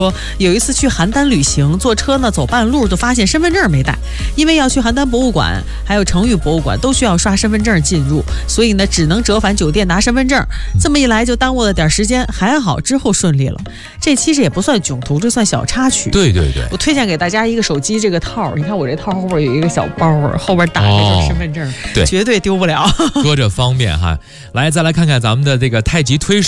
说有一次去邯郸旅行，坐车呢走半路就发现身份证没带，因为要去邯郸博物馆还有成语博物馆都需要刷身份证进入，所以呢只能折返酒店拿身份证。这么一来就耽误了点时间，还好之后顺利了。这其实也不算囧途，这算小插曲。 对对对， 我推荐给大家一个手机这个套，你看我这套后边有一个小包，后边打开就是身份证， 对， 绝对丢不了， 搁着方便哈。来，再来看看咱们的这个太极推手。